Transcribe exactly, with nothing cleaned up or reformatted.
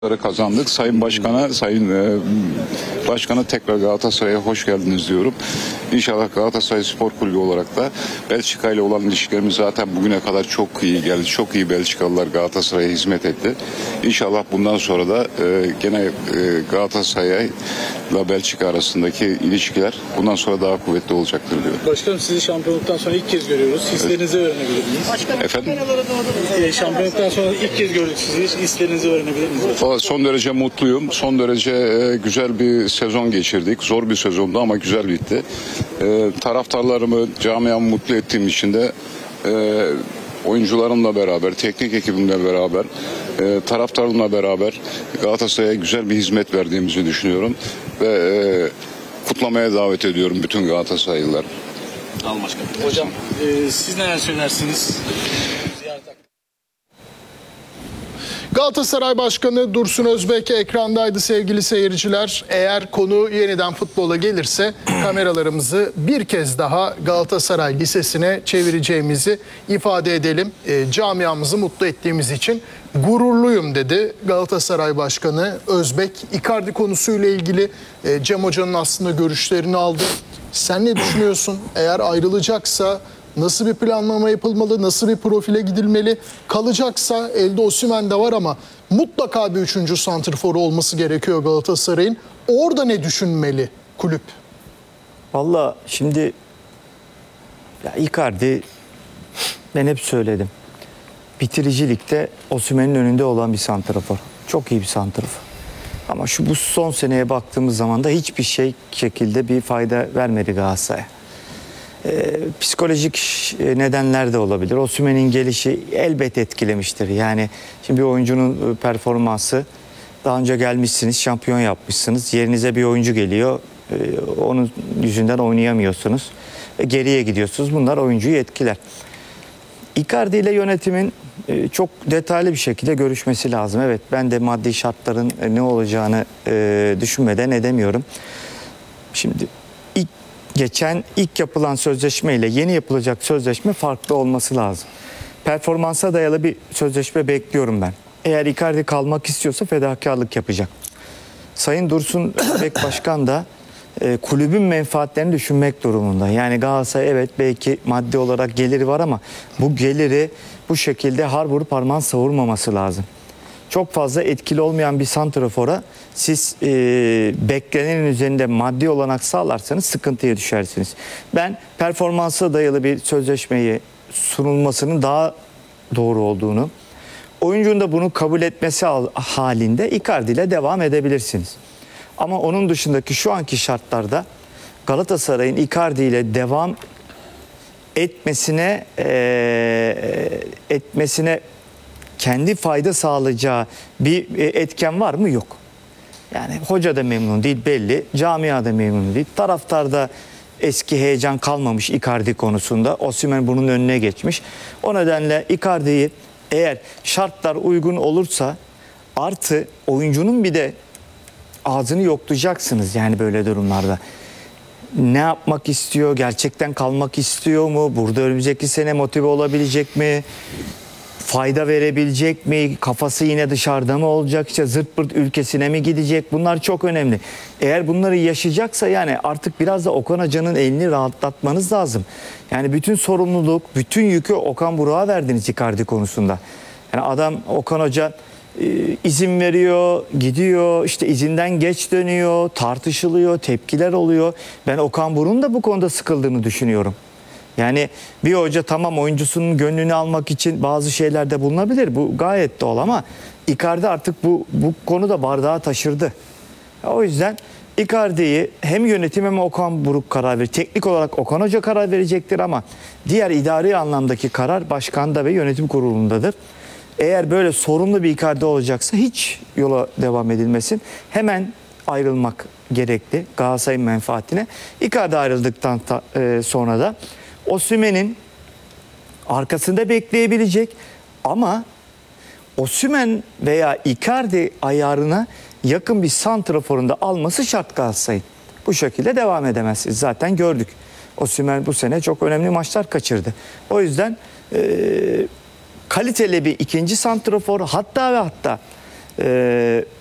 kazandık. Sayın Başkan'a, Sayın e, Başkan'a tekrar Galatasaray'a hoş geldiniz diyorum. İnşallah Galatasaray Spor Kulübü olarak da Belçika ile olan ilişkilerimiz zaten bugüne kadar çok iyi geldi. Çok iyi Belçikalılar Galatasaray'a hizmet etti. İnşallah bundan sonra da e, gene e, Galatasaray ile Belçika arasındaki ilişkiler bundan sonra daha kuvvetli olacaktır diyorum. Başkanım, sizi şampiyonluktan sonra ilk kez görüyoruz. Hislerinizi evet. öğrenebilir miyiz? Başkanım, efendim? Ee, şampiyonluktan sonra ilk kez gördük sizi. Hislerinizi öğrenebilir miyiz? Valla son derece mutluyum. Son derece e, güzel bir sezon geçirdik. Zor bir sezondu ama güzel bitti. E, taraftarlarımı, camiamı mutlu ettiğim için de e, oyuncularımla beraber, teknik ekibimle beraber, e, taraftarımla beraber Galatasaray'a güzel bir hizmet verdiğimizi düşünüyorum. Ve e, kutlamaya davet ediyorum bütün Galatasaraylılar. Al başkanım. Hocam, e, siz neler söylersiniz? Galatasaray Başkanı Dursun Özbek ekrandaydı sevgili seyirciler. Eğer konu yeniden futbola gelirse kameralarımızı bir kez daha Galatasaray Lisesi'ne çevireceğimizi ifade edelim. E, camiamızı mutlu ettiğimiz için gururluyum dedi Galatasaray Başkanı Özbek. Icardi konusuyla ilgili e, Cem Hoca'nın aslında görüşlerini aldı. Sen ne düşünüyorsun? Eğer ayrılacaksa nasıl bir planlama yapılmalı, nasıl bir profile gidilmeli? Kalacaksa elde Osimhen de var ama mutlaka bir üçüncü santrforu olması gerekiyor Galatasaray'ın. Orada ne düşünmeli kulüp? Vallahi şimdi ya Icardi, ben hep söyledim. Bitiricilikte Osimhen'in önünde olan bir santrafor. Çok iyi bir santrafor. Ama şu bu son seneye baktığımız zaman da hiçbir şey şekilde bir fayda vermedi Galatasaray'a. Ee, psikolojik nedenler de olabilir. Osimhen'in gelişi elbet etkilemiştir. Yani şimdi bir oyuncunun performansı, daha önce gelmişsiniz, şampiyon yapmışsınız. Yerinize bir oyuncu geliyor. Ee, onun yüzünden oynayamıyorsunuz. E, geriye gidiyorsunuz. Bunlar oyuncuyu etkiler. Icardi ile yönetimin e, çok detaylı bir şekilde görüşmesi lazım. Evet, ben de maddi şartların e, ne olacağını e, düşünmeden edemiyorum. Şimdi ilk geçen ilk yapılan sözleşme ile yeni yapılacak sözleşme farklı olması lazım. Performansa dayalı bir sözleşme bekliyorum ben. Eğer Icardi kalmak istiyorsa fedakarlık yapacak. Sayın Dursun Özbek Başkan da e, kulübün menfaatlerini düşünmek durumunda. Yani Galatasaray evet belki maddi olarak geliri var ama bu geliri bu şekilde har vurup parmağın savurmaması lazım. Çok fazla etkili olmayan bir santrafora siz e, beklenenin üzerinde maddi olanak sağlarsanız sıkıntıya düşersiniz. Ben performansa dayalı bir sözleşmeyi sunulmasının daha doğru olduğunu, oyuncunun da bunu kabul etmesi halinde Icardi ile devam edebilirsiniz. Ama onun dışındaki şu anki şartlarda Galatasaray'ın Icardi ile devam etmesine e, etmesine kendi fayda sağlayacağı bir etken var mı? Yok. Yani hoca da memnun değil belli, camia da memnun değil. Taraftarda eski heyecan kalmamış Icardi konusunda. Osimhen bunun önüne geçmiş. O nedenle Icardi'yi eğer şartlar uygun olursa artı oyuncunun bir de ağzını yoklayacaksınız yani böyle durumlarda. Ne yapmak istiyor? Gerçekten kalmak istiyor mu? Burada önümüzdeki sene motive olabilecek mi? Fayda verebilecek mi? Kafası yine dışarıda mı olacak? İşte zırt pırt ülkesine mi gidecek? Bunlar çok önemli. Eğer bunları yaşayacaksa yani artık biraz da Okan Hoca'nın elini rahatlatmanız lazım. Yani bütün sorumluluk, bütün yükü Okan Buruk'a verdiniz Icardi konusunda. Yani adam Okan Hoca e, izin veriyor, gidiyor, işte izinden geç dönüyor, tartışılıyor, tepkiler oluyor. Ben Okan Buruk'un da bu konuda sıkıldığını düşünüyorum. Yani bir hoca tamam oyuncusunun gönlünü almak için bazı şeylerde bulunabilir. Bu gayet doğal ama Icardi artık bu, bu konuda bardağı taşırdı. O yüzden Icardi'yi hem yönetim hem Okan Buruk karar verir. Teknik olarak Okan Hoca karar verecektir ama diğer idari anlamdaki karar başkanda ve yönetim kurulundadır. Eğer böyle sorumlu bir Icardi olacaksa hiç yola devam edilmesin. Hemen ayrılmak gerekli Galatasaray'ın menfaatine. Icardi ayrıldıktan sonra da Osimhen'in arkasında bekleyebilecek ama Osimhen veya Icardi ayarına yakın bir santraforun da alması şart Galatasaray'ın. Bu şekilde devam edemezsiniz. Zaten gördük. Osimhen bu sene çok önemli maçlar kaçırdı. O yüzden e, kaliteli bir ikinci santrafor hatta ve hatta e,